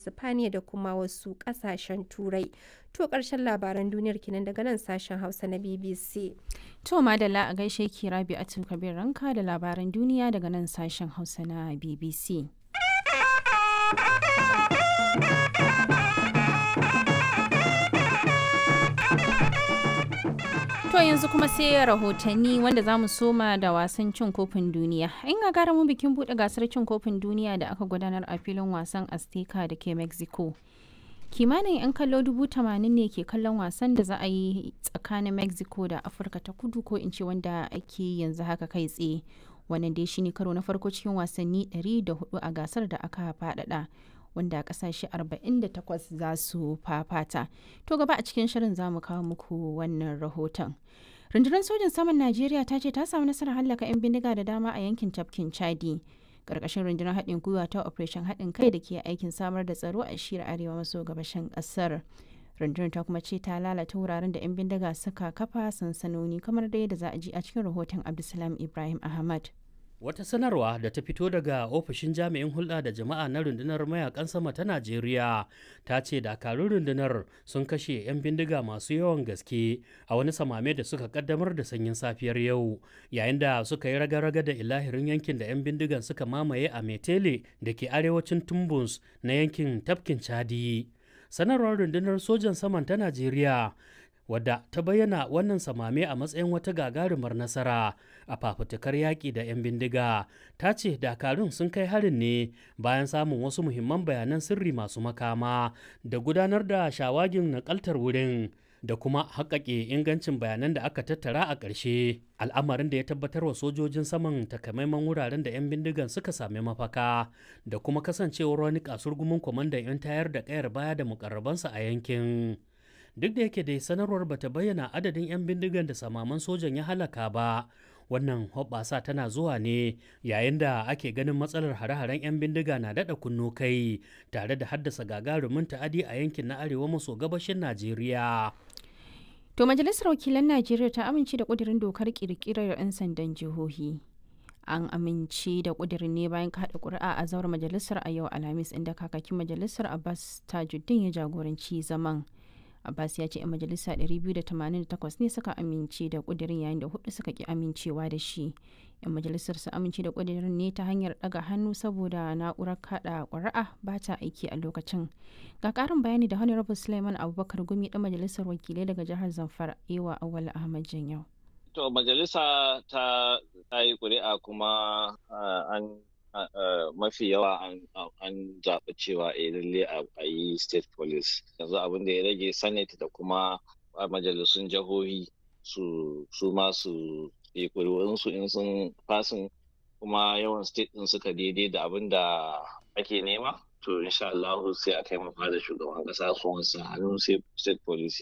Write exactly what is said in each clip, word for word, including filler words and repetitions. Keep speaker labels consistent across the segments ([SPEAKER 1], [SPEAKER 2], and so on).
[SPEAKER 1] Sifaniya da kuma wasu ƙasashen Turai. To ƙarshen labaran duniyar kenan daga nan sashen Hausa na B B C.
[SPEAKER 2] To madalla a gaishe ki Rabi'atu Kabir Ranka da labaran duniya daga nan sashen Hausa na B B C. To yanzu kuma sai rahotanni wanda za mu soma da wasan cin kofin duniya. In ga gara mu bikin buɗe gasar cin kofin duniya da aka gudanar a filin wasan Azteca da ke Mexico. Kimanin 'yan kallo dubu tamanin ne ke kallon wasan da za a yi tsakanin Mexico da Afirka ta kudu ko in ce wanda ake yanzu haka kai tsaye. Wannan dai shine karo na farko cikin wasanni ɗari da hudu a gasar da aka faɗaɗa. Wanda kasashe arba'in da takwas za su fafata. To gaba a cikin shirin za mu kawo muku wannan rahoton. Rundunar sojin saman Najeriya ta ce ta samu nasarar hallaka 'yan bindiga da dama a yankin tafkin Chadi. Karkashin rundunar haɗin gwiwa ta Operation haɗin kai da ke aikin samar da tsaro a shiyar arewa maso gabashin ƙasar. Rundunar ta kuma ce ta lalata wuraren da 'yan bindiga suka kafa sansanoni kamar da yadda za a ji a cikin rahoton Abdulsalam Ibrahim Ahmad.
[SPEAKER 3] Wata sanarwa da ta fito daga ofishin jami'in hulɗa da jama'a na rundunar mayakan sama ta Najeriya ta ce dakarun rundunar sun kashe 'yan bindiga masu yawan gaske a wani samame da suka kaddamar da sanyin safiyar yau yayin da suka yi raga-raga da ilahirin yankin da 'yan bindigan suka mamaye a Metele da ke arewacin Tumbus na yankin tafkin Chadi. Sanarwar rundunar sojan saman ta Najeriya wadda ta bayyana wannan samame a matsayin wata gagarumar nasara a fafutukar yaƙi da 'yan bindiga ta ce dakarun sun kai harin ne bayan samun wasu muhimman bayanan sirri masu makama da gudanar da shawagin nakaltar wurin da kuma haƙaƙe ingancin bayanan da aka tattara a ƙarshe al'amarin da ya tabbatar wa sojojin saman takamaiman wuraren da 'yan bindigan suka sami mafaka da kuma kasancewar wani kasurgumin kwamandan 'yan tayar da ƙayar baya da mukarrabansa a yankin. Duk da yake dai sanarwar bata bayyana adadin 'yan bindigan da samaman sojan ya halaka ba, wannan hoɓɓasa tana zuwa ne yayin da ake ganin matsalar hare-haren 'yan bindiga na daɗa kunno kai tare da haddasa gagarumin ta'adi a yankin na arewa maso gabashin Najeriya.
[SPEAKER 2] To Majalisar Wakilan Najeriya ta amince da ƙudurin dokar ƙirƙirar 'yan sandan jihohi. An amince da ƙudurin ne bayan kaɗa ƙuri'a a zauren majalisar a yau Alhamis inda kakakin majalisar Abbas Tajuddin ya jagoranci zaman. Abbas ya ce 'yan majalisa ɗari biyu da tamanin da takwas ne suka amince da ƙudurin yayin da hudu suka ki amincewa da shi. 'Yan majalisar su amince da ƙudurin ne ta hanyar ɗaga hannu saboda na'urar kaɗa ƙuri'a ba ta aiki a lokacin. Ga ƙarin bayani da Honorable Suleiman Abubakar Gumi ɗan majalisar wakilai daga jihar Zamfara Ewa Awal Ahmad Janyau.
[SPEAKER 4] To majalisa ta yi ƙuri'a kuma an Uh, mafi yawa an zaɓi cewa a lalle a yi state police yanzu abin da ya rage senate da kuma majalisun jihohi su su ma su yi ƙuri'unsu in sun fasin kuma yawan state ɗin suka daidai da abin da ake nema to insha Allah sai a kai mafa da shugaban ƙasa su wasu hannu sai state police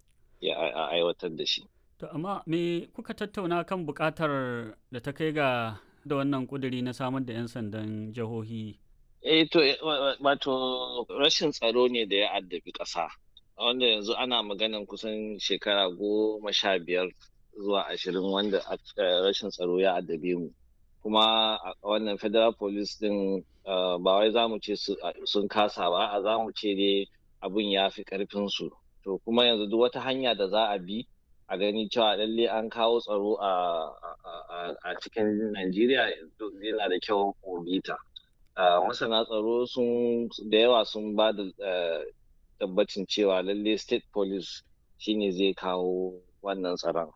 [SPEAKER 4] ya aiwatar da shi.
[SPEAKER 5] To amma me kuka tattauna kan buƙatar da ta kai ga da wannan kuduri na samar da 'yan sandan jihohi?
[SPEAKER 4] Eh to wato rashin tsaro ne da ya addabi ƙasa wanda yanzu ana maganan kusan shekara goma sha biyar zuwa ashirin wanda rashin tsaro ya addabe mu kuma wannan federal police din ba wai za mu ce sun kasa ba a za mu ce dai abun ya fi ƙarfinsu to kuma yanzu duk wata hanya da za a bi a gani cewa lalle an kawo tsaro a cikin Najeriya yana da kyau bita. Masana tsaro sun da yawa sun ba da tabbacin cewa lalle state police shine zai kawo wannan tsaron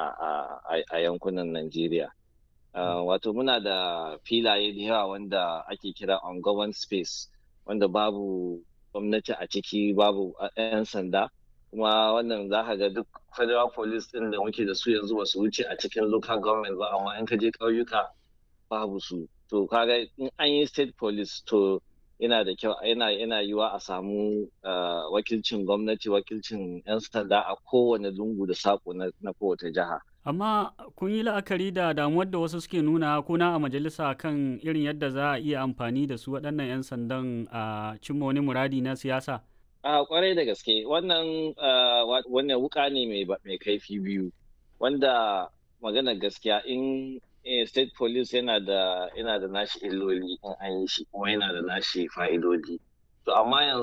[SPEAKER 4] a yankunan Najeriya. Wato muna da filaye da yawa wanda ake kira ungoverned space wanda babu gwamnati a ciki babu 'yan sanda. kuma wannan za ka ga duk federal police din da muke da su yanzu ba su wuce a cikin local government ba amma in ka je ƙauyuka babu su to kaga in an yi state police to yana da kyau yana yana yiwa a samu wakilcin gwamnati wakilcin 'yan sanda a kowane lungu da sako na kowace jiha.
[SPEAKER 5] Amma kun yi la'akari da damuwar da wasu suke nuna kuna a majalisa kan irin yadda za a iya amfani da su waɗannan 'yan sandan a cimma wani muradi na siyasa?
[SPEAKER 4] A kwarai da gaske wannan wannan wuka ne mai kaifi biyu wanda magana gaskiya in state police yana da yana da nashi illoli in an yi shi kuma yana da nashi fa'idodi to amma yanzu